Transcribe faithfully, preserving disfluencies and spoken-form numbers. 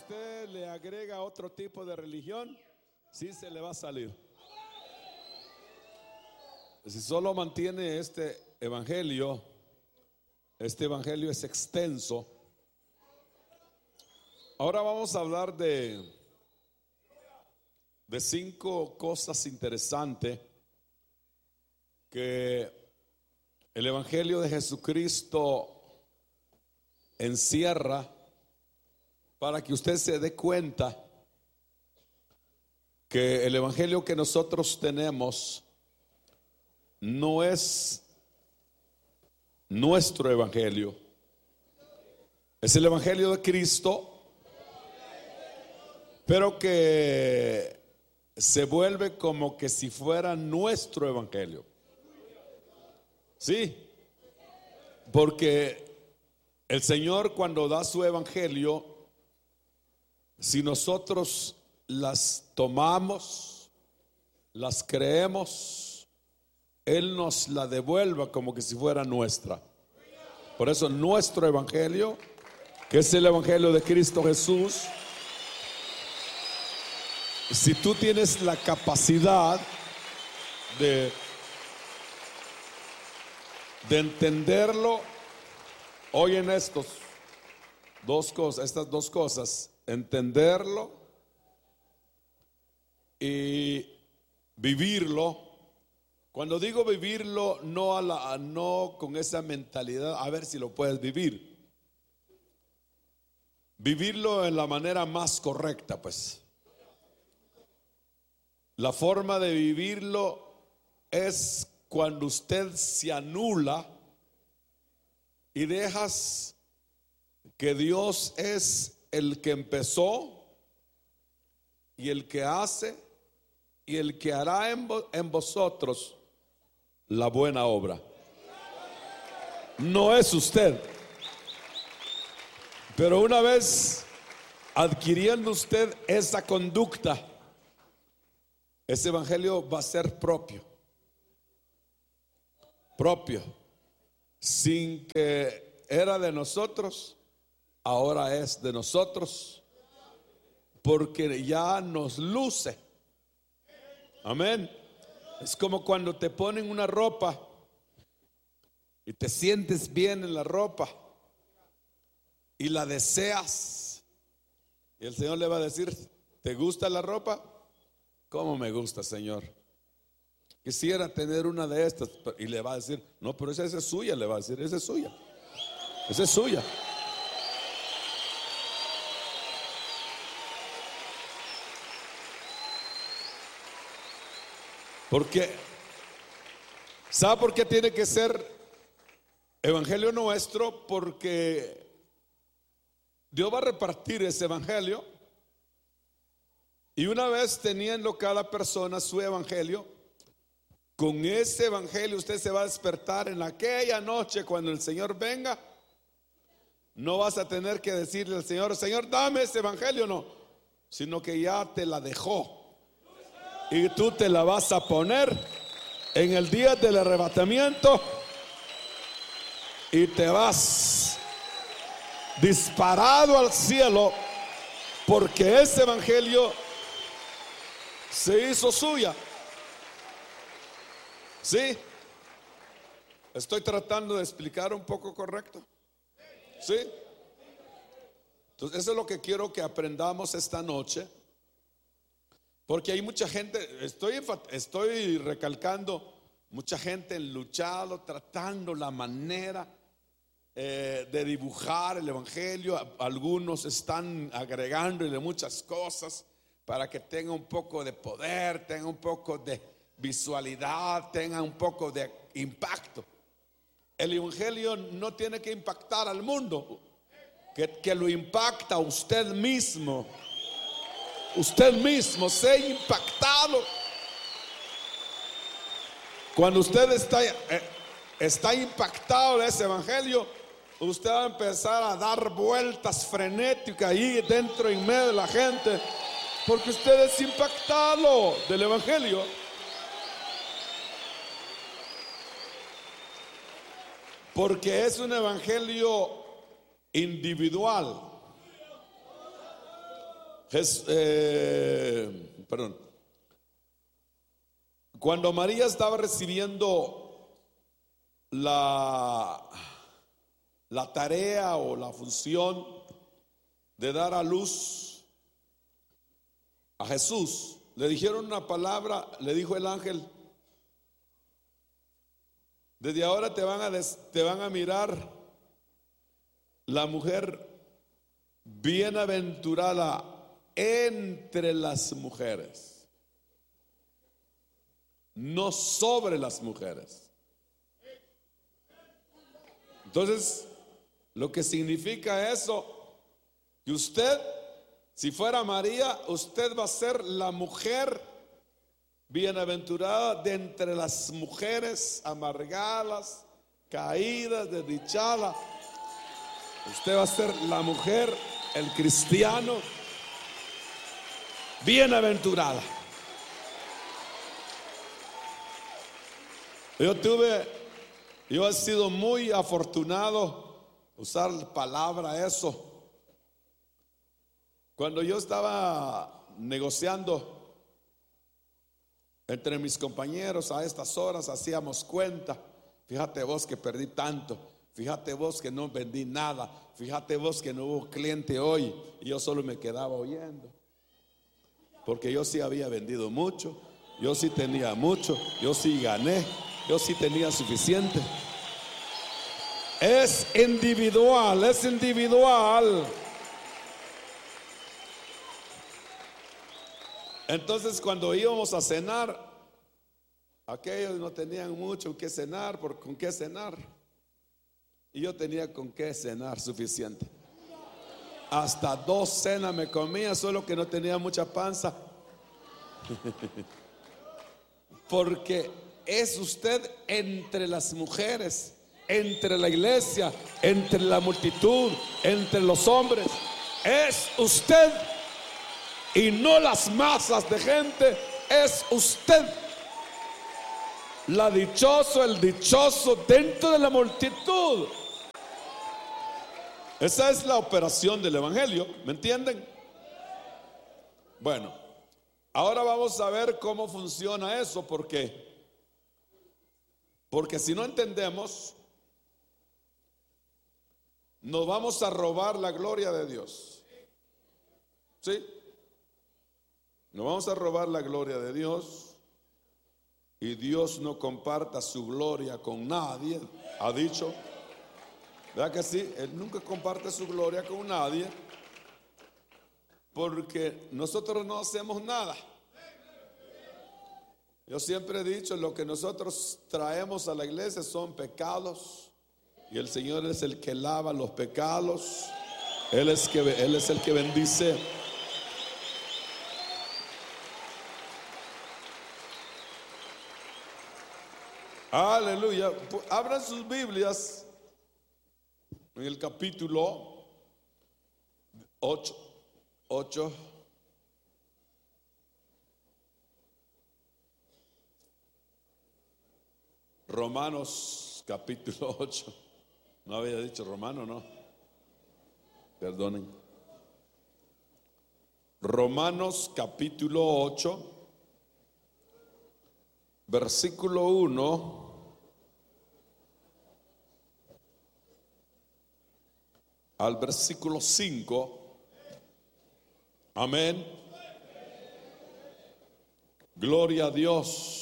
usted le agrega otro tipo de religión, sí se le va a salir. Si solo mantiene este evangelio, este evangelio es extenso. Ahora vamos a hablar de, de cinco cosas interesantes que el evangelio de Jesucristo encierra, para que usted se dé cuenta que el evangelio que nosotros tenemos no es nuestro evangelio, es el evangelio de Cristo, pero que se vuelve como que si fuera nuestro evangelio. Sí, porque el Señor, cuando da su evangelio, si nosotros las tomamos, las creemos, Él nos la devuelve como que si fuera nuestra. Por eso nuestro evangelio, que es el evangelio de Cristo Jesús, si tú tienes la capacidad de, de entenderlo, oyen estos dos cosas, estas dos cosas, entenderlo y vivirlo. Cuando digo vivirlo, no, a la, no con esa mentalidad, a ver si lo puedes vivir. Vivirlo en la manera más correcta, pues. La forma de vivirlo es cuando usted se anula y dejas que Dios es el que empezó y el que hace y el que hará en, vo- en vosotros la buena obra. No es usted. Pero una vez adquiriendo usted esa conducta, ese evangelio va a ser propio. Propio. Sin que era de nosotros, ahora es de nosotros, porque ya nos luce. Amén. Es como cuando te ponen una ropa y te sientes bien en la ropa y la deseas, y el Señor le va a decir: ¿te gusta la ropa? ¿Cómo me gusta, Señor? Quisiera tener una de estas. Y le va a decir: no, pero esa, esa es suya. Le va a decir: esa es suya. Esa es suya. Porque, ¿sabe por qué tiene que ser evangelio nuestro? Porque Dios va a repartir ese evangelio, y una vez teniendo cada persona su evangelio, con ese evangelio usted se va a despertar en aquella noche cuando el Señor venga. No vas a tener que decirle al Señor: Señor, dame ese evangelio, no, sino que ya te la dejó y tú te la vas a poner en el día del arrebatamiento y te vas disparado al cielo, porque ese evangelio se hizo suya. ¿Sí? Estoy tratando de explicar un poco correcto. ¿Sí? Entonces eso es lo que quiero que aprendamos esta noche, porque hay mucha gente, estoy, enfat- estoy recalcando, mucha gente luchando, tratando la manera eh, de dibujar el evangelio. A- Algunos están agregándole muchas cosas para que tenga un poco de poder, tenga un poco de visualidad, tenga un poco de impacto. El evangelio no tiene que impactar al mundo, que, que lo impacta a usted mismo. Usted mismo sea impactado. Cuando usted está, eh, está impactado de ese evangelio, usted va a empezar a dar vueltas frenéticas ahí dentro, en medio de la gente, porque usted es impactado del evangelio. Porque es un evangelio individual. Jes- eh, perdón. Cuando María estaba recibiendo la, la tarea o la función de dar a luz a Jesús, le dijeron una palabra, le dijo el ángel: desde ahora te van a, des- te van a mirar la mujer bienaventurada entre las mujeres, no sobre las mujeres. Entonces, lo que significa eso, que usted, si fuera María, usted va a ser la mujer bienaventurada de entre las mujeres amargadas, caídas, desdichadas. Usted va a ser la mujer, el cristiano bienaventurada. Yo tuve, yo he sido muy afortunado, usar la palabra eso. Cuando yo estaba negociando entre mis compañeros a estas horas, hacíamos cuenta: fíjate vos que perdí tanto, fíjate vos que no vendí nada, fíjate vos que no hubo cliente hoy. Y yo solo me quedaba oyendo, porque yo sí había vendido mucho, yo sí tenía mucho, yo sí gané, yo sí tenía suficiente. Es individual, es individual. Entonces, cuando íbamos a cenar, aquellos no tenían mucho que cenar, por con qué cenar, y yo tenía con qué cenar suficiente. Hasta dos cenas me comía, solo que no tenía mucha panza. Porque es usted entre las mujeres, entre la iglesia, entre la multitud, entre los hombres. Es usted y no las masas de gente. Es usted la dichoso, el dichoso dentro de la multitud. Esa es la operación del evangelio, ¿me entienden? Bueno, ahora vamos a ver cómo funciona eso, porque porque si no entendemos, nos vamos a robar la gloria de Dios. ¿Sí? Nos vamos a robar la gloria de Dios, y Dios no comparta su gloria con nadie, ha dicho. ¿Verdad que sí? Él nunca comparte su gloria con nadie, porque nosotros no hacemos nada. Yo siempre he dicho, lo que nosotros traemos a la iglesia son pecados, y el Señor es el que lava los pecados. Él es, que, Él es el que bendice. Aleluya. Abran sus Biblias en el capítulo ocho, ocho. Romanos capítulo ocho. No había dicho romano, no. Perdonen. Romanos capítulo ocho, versículo uno al versículo cinco. Amén. Gloria a Dios.